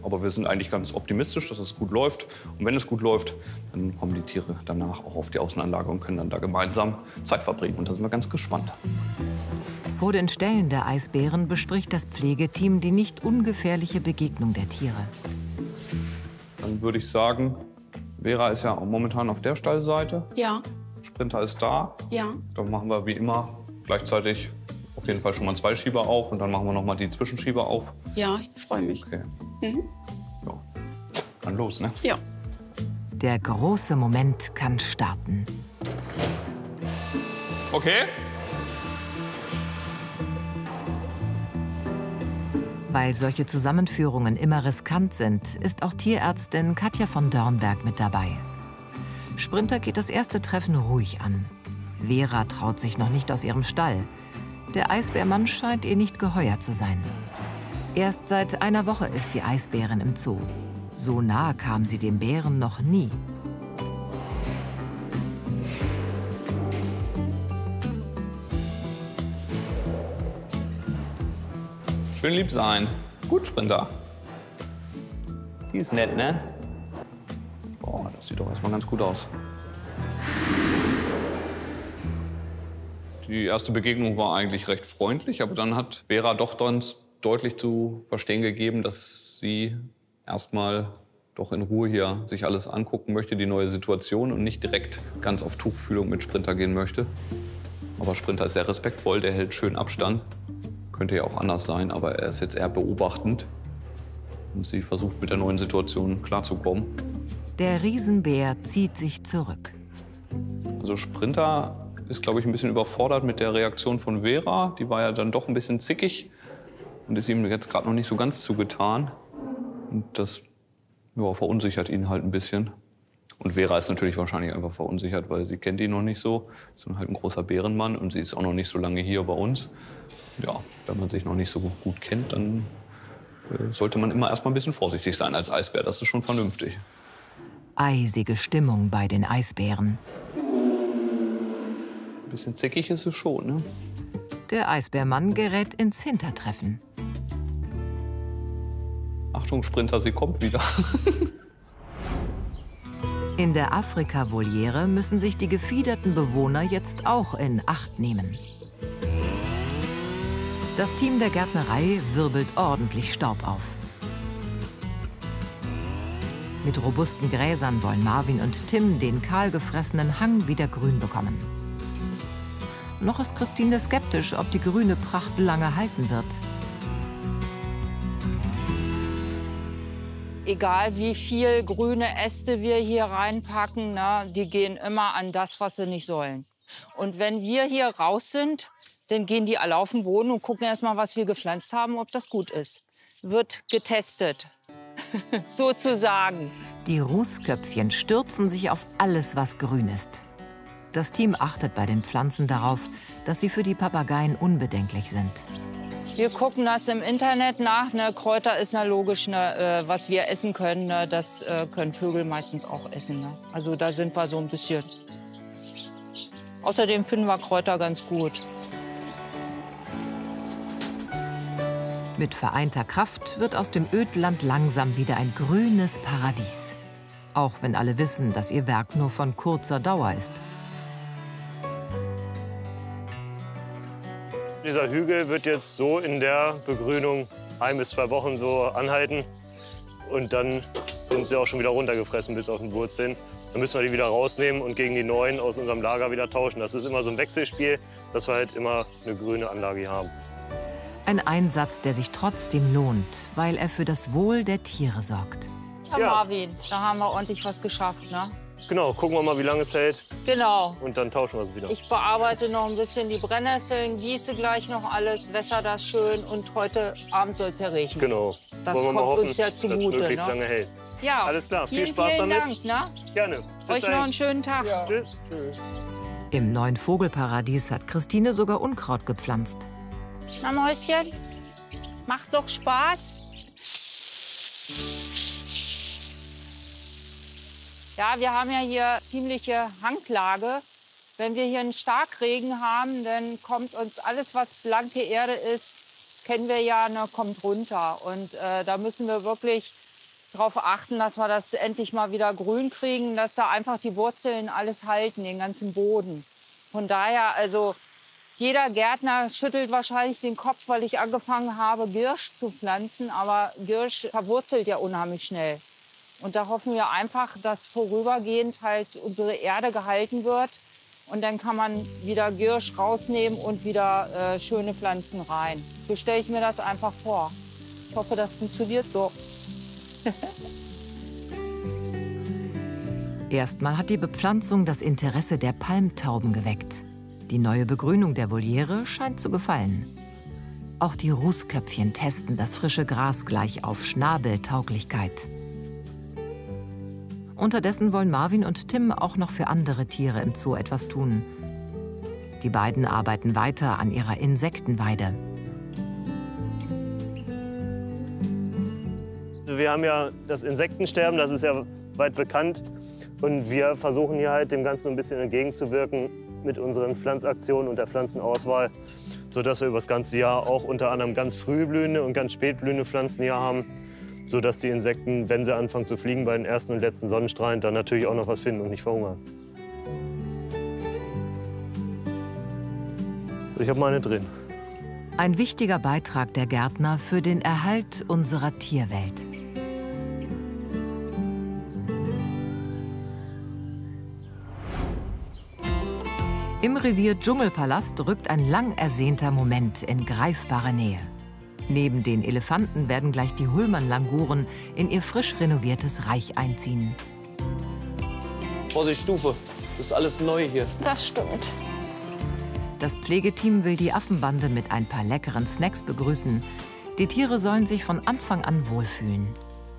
Aber wir sind eigentlich ganz optimistisch, dass es gut läuft. Und wenn es gut läuft, dann kommen die Tiere danach auch auf die Außenanlage und können dann da gemeinsam Zeit verbringen. Und da sind wir ganz gespannt. Vor den Ställen der Eisbären bespricht das Pflegeteam die nicht ungefährliche Begegnung der Tiere. Dann würde ich sagen, Vera ist ja momentan auf der Stallseite. Ja. Sprinter ist da. Ja. Dann machen wir wie immer gleichzeitig auf jeden Fall schon mal 2 Schieber auf und dann machen wir noch mal die Zwischenschieber auf. Ja, ich freue mich. Okay. Ja. Dann los, ne? Ja. Der große Moment kann starten. Okay. Weil solche Zusammenführungen immer riskant sind, ist auch Tierärztin Katja von Dörnberg mit dabei. Sprinter geht das erste Treffen ruhig an. Vera traut sich noch nicht aus ihrem Stall. Der Eisbärmann scheint ihr nicht geheuer zu sein. Erst seit einer Woche ist die Eisbärin im Zoo. So nah kam sie dem Bären noch nie. Schön lieb sein. Gut, Sprinter. Die ist nett, ne? Boah, das sieht doch erstmal ganz gut aus. Die erste Begegnung war eigentlich recht freundlich, aber dann hat Vera doch ganz deutlich zu verstehen gegeben, dass sie erstmal doch in Ruhe hier sich alles angucken möchte, die neue Situation, und nicht direkt ganz auf Tuchfühlung mit Sprinter gehen möchte. Aber Sprinter ist sehr respektvoll, der hält schön Abstand. Könnte ja auch anders sein, aber er ist jetzt eher beobachtend. Und sie versucht, mit der neuen Situation klarzukommen. Der Riesenbär zieht sich zurück. Also Sprinter ist, glaube ich, ein bisschen überfordert mit der Reaktion von Vera. Die war ja dann doch ein bisschen zickig und ist ihm jetzt gerade noch nicht so ganz zugetan. Und das verunsichert ihn halt ein bisschen. Und Vera ist natürlich wahrscheinlich einfach verunsichert, weil sie kennt ihn noch nicht so. Ist halt ein großer Bärenmann und sie ist auch noch nicht so lange hier bei uns. Ja, wenn man sich noch nicht so gut kennt, dann sollte man immer erstmal ein bisschen vorsichtig sein als Eisbär. Das ist schon vernünftig. Eisige Stimmung bei den Eisbären. Ein bisschen zickig ist es schon, ne? Der Eisbärmann gerät ins Hintertreffen. Achtung, Sprinter, sie kommt wieder. In der Afrika-Voliere müssen sich die gefiederten Bewohner jetzt auch in Acht nehmen. Das Team der Gärtnerei wirbelt ordentlich Staub auf. Mit robusten Gräsern wollen Marvin und Tim den kahlgefressenen Hang wieder grün bekommen. Noch ist Christine skeptisch, ob die grüne Pracht lange halten wird. Egal wie viel grüne Äste wir hier reinpacken, ne, die gehen immer an das, was sie nicht sollen. Und wenn wir hier raus sind, dann gehen die alle auf den Boden und gucken erst mal, was wir gepflanzt haben, ob das gut ist. Wird getestet, sozusagen. Die Rußköpfchen stürzen sich auf alles, was grün ist. Das Team achtet bei den Pflanzen darauf, dass sie für die Papageien unbedenklich sind. Wir gucken das im Internet nach. Ne? Kräuter ist logisch, ne? Was wir essen können. Ne? Das können Vögel meistens auch essen. Ne? Also da sind wir so ein bisschen. Außerdem finden wir Kräuter ganz gut. Mit vereinter Kraft wird aus dem Ödland langsam wieder ein grünes Paradies. Auch wenn alle wissen, dass ihr Werk nur von kurzer Dauer ist. Dieser Hügel wird jetzt so in der Begrünung 1 bis 2 Wochen so anhalten. Und dann sind sie auch schon wieder runtergefressen bis auf den Wurzeln. Dann müssen wir die wieder rausnehmen und gegen die neuen aus unserem Lager wieder tauschen. Das ist immer so ein Wechselspiel, dass wir halt immer eine grüne Anlage hier haben. Ein Einsatz, der sich trotzdem lohnt, weil er für das Wohl der Tiere sorgt. Ja, Marvin, da haben wir ordentlich was geschafft, ne? Genau, gucken wir mal, wie lange es hält. Genau. Und dann tauschen wir es wieder. Ich bearbeite noch ein bisschen die Brennnesseln, gieße gleich noch alles, wässer das schön und heute Abend soll es ja regnen. Genau. Das Wollen wir mal kommt hoffen, uns ja zugute, dass es möglichst ne? lange hält. Ja. Alles klar, viel Vielen, Spaß vielen damit. Dank, ne? Gerne. Bis Euch dahin. noch einen schönen Tag. Ja. Tschüss. Tschüss. Im neuen Vogelparadies hat Christine sogar Unkraut gepflanzt. Na, Mäuschen, macht doch Spaß. Ja, wir haben ja hier ziemliche Hanglage. Wenn wir hier einen Starkregen haben, dann kommt uns alles, was blanke Erde ist, kennen wir ja, ne, kommt runter. Und da müssen wir wirklich darauf achten, dass wir das endlich mal wieder grün kriegen, dass da einfach die Wurzeln alles halten, den ganzen Boden. Von daher, also jeder Gärtner schüttelt wahrscheinlich den Kopf, weil ich angefangen habe, Girsch zu pflanzen. Aber Girsch verwurzelt ja unheimlich schnell. Und da hoffen wir einfach, dass vorübergehend halt unsere Erde gehalten wird. Und dann kann man wieder Girsch rausnehmen und wieder schöne Pflanzen rein. So stelle ich mir das einfach vor. Ich hoffe, das funktioniert so. Erstmal hat die Bepflanzung das Interesse der Palmtauben geweckt. Die neue Begrünung der Voliere scheint zu gefallen. Auch die Rußköpfchen testen das frische Gras gleich auf Schnabeltauglichkeit. Unterdessen wollen Marvin und Tim auch noch für andere Tiere im Zoo etwas tun. Die beiden arbeiten weiter an ihrer Insektenweide. Wir haben ja das Insektensterben, das ist ja weit bekannt. Und wir versuchen hier halt dem Ganzen ein bisschen entgegenzuwirken mit unseren Pflanzaktionen und der Pflanzenauswahl, sodass wir über das ganze Jahr auch unter anderem ganz frühblühende und ganz spätblühende Pflanzen hier haben, sodass die Insekten, wenn sie anfangen zu fliegen bei den ersten und letzten Sonnenstrahlen, dann natürlich auch noch was finden und nicht verhungern. Ich habe meine drin. Ein wichtiger Beitrag der Gärtner für den Erhalt unserer Tierwelt. Im Revier Dschungelpalast rückt ein lang ersehnter Moment in greifbare Nähe. Neben den Elefanten werden gleich die Hullmann-Languren in ihr frisch renoviertes Reich einziehen. Vorsicht, Stufe. Das ist alles neu hier. Das stimmt. Das Pflegeteam will die Affenbande mit ein paar leckeren Snacks begrüßen. Die Tiere sollen sich von Anfang an wohlfühlen.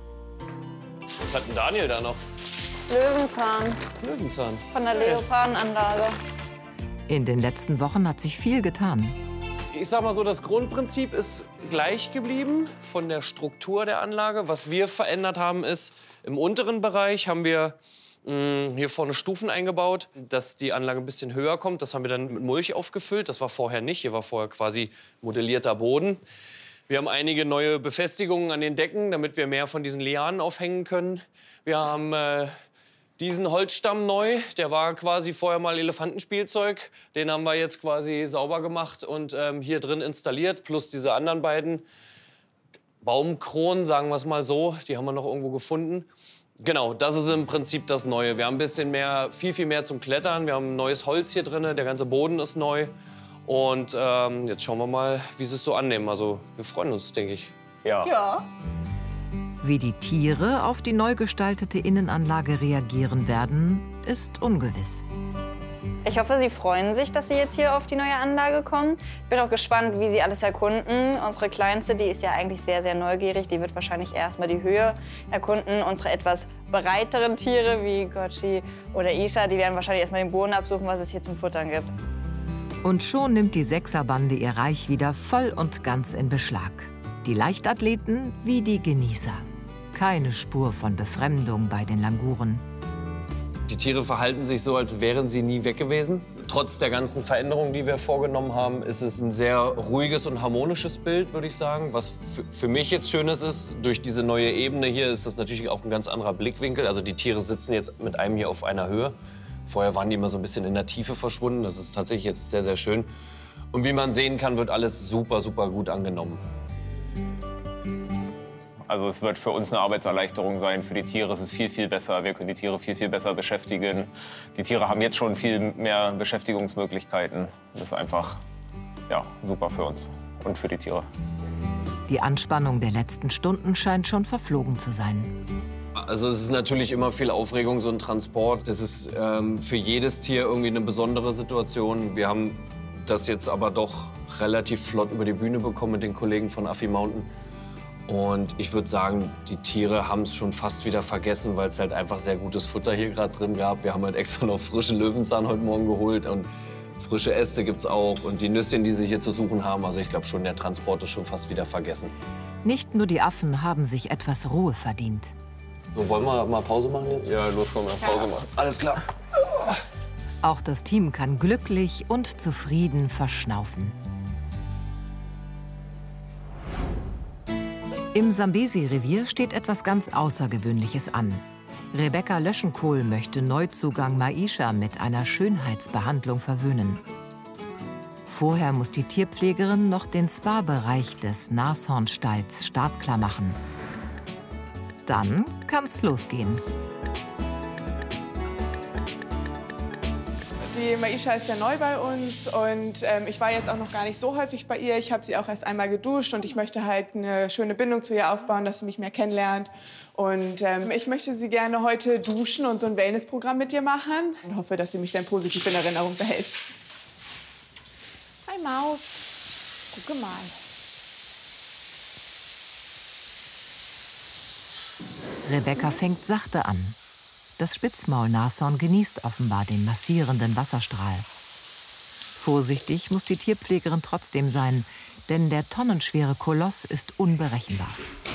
Was hat denn Daniel da noch? Löwenzahn Löwenzahn. von der Leopardenanlage. In den letzten Wochen hat sich viel getan. Ich sag mal so, das Grundprinzip ist gleich geblieben von der Struktur der Anlage. Was wir verändert haben, ist, im unteren Bereich haben wir hier vorne Stufen eingebaut, dass die Anlage ein bisschen höher kommt. Das haben wir dann mit Mulch aufgefüllt. Das war vorher nicht. Hier war vorher quasi modellierter Boden. Wir haben einige neue Befestigungen an den Decken, damit wir mehr von diesen Lianen aufhängen können. Wir haben diesen Holzstamm neu. Der war quasi vorher mal Elefantenspielzeug. Den haben wir jetzt quasi sauber gemacht und hier drin installiert. Plus diese anderen beiden Baumkronen, sagen wir es mal so. Die haben wir noch irgendwo gefunden. Genau, das ist im Prinzip das Neue. Wir haben ein bisschen mehr, viel mehr zum Klettern. Wir haben neues Holz hier drin. Der ganze Boden ist neu. Und jetzt schauen wir mal, wie sie es so annehmen. Also wir freuen uns, denke ich. Ja. Wie die Tiere auf die neu gestaltete Innenanlage reagieren werden, ist ungewiss. Ich hoffe, Sie freuen sich, dass Sie jetzt hier auf die neue Anlage kommen. Ich bin auch gespannt, wie Sie alles erkunden. Unsere Kleinste, die ist ja eigentlich sehr, sehr neugierig. Die wird wahrscheinlich erstmal die Höhe erkunden. Unsere etwas breiteren Tiere wie Gochi oder Isha, die werden wahrscheinlich erstmal den Boden absuchen, was es hier zum Futtern gibt. Und schon nimmt die Sechserbande ihr Reich wieder voll und ganz in Beschlag. Die Leichtathleten wie die Genießer. Keine Spur von Befremdung bei den Languren. Die Tiere verhalten sich so, als wären sie nie weg gewesen. Trotz der ganzen Veränderungen, die wir vorgenommen haben, ist es ein sehr ruhiges und harmonisches Bild, würde ich sagen. Was für mich jetzt Schönes ist, durch diese neue Ebene hier ist das natürlich auch ein ganz anderer Blickwinkel. Also die Tiere sitzen jetzt mit einem hier auf einer Höhe. Vorher waren die immer so ein bisschen in der Tiefe verschwunden. Das ist tatsächlich jetzt sehr, sehr schön. Und wie man sehen kann, wird alles super, super gut angenommen. Also es wird für uns eine Arbeitserleichterung sein. Für die Tiere ist es viel, viel besser. Wir können die Tiere viel, viel besser beschäftigen. Die Tiere haben jetzt schon viel mehr Beschäftigungsmöglichkeiten. Das ist einfach super für uns und für die Tiere. Die Anspannung der letzten Stunden scheint schon verflogen zu sein. Also es ist natürlich immer viel Aufregung, so ein Transport. Das ist für jedes Tier irgendwie eine besondere Situation. Wir haben das jetzt aber doch relativ flott über die Bühne bekommen mit den Kollegen von Affi Mountain. Und ich würde sagen, die Tiere haben es schon fast wieder vergessen, weil es halt einfach sehr gutes Futter hier gerade drin gab. Wir haben halt extra noch frische Löwenzahn heute Morgen geholt und frische Äste gibt's auch und die Nüsschen, die sie hier zu suchen haben. Also ich glaube schon, der Transport ist schon fast wieder vergessen. Nicht nur die Affen haben sich etwas Ruhe verdient. So, wollen wir mal Pause machen jetzt? Ja, los, wollen wir Pause machen. Alles klar. Auch das Team kann glücklich und zufrieden verschnaufen. Im Sambesi-Revier steht etwas ganz Außergewöhnliches an. Rebecca Löschenkohl möchte Neuzugang Maisha mit einer Schönheitsbehandlung verwöhnen. Vorher muss die Tierpflegerin noch den Spa-Bereich des Nashornstalls startklar machen. Dann kann's losgehen. Die Maisha ist ja neu bei uns und ich war jetzt auch noch gar nicht so häufig bei ihr. Ich habe sie auch erst einmal geduscht und ich möchte halt eine schöne Bindung zu ihr aufbauen, dass sie mich mehr kennenlernt. Und ich möchte sie gerne heute duschen und so ein Wellnessprogramm mit ihr machen. Und hoffe, dass sie mich dann positiv in Erinnerung behält. Hi Maus, gucke mal. Rebecca fängt sachte an. Das Spitzmaulnashorn genießt offenbar den massierenden Wasserstrahl. Vorsichtig muss die Tierpflegerin trotzdem sein, denn der tonnenschwere Koloss ist unberechenbar.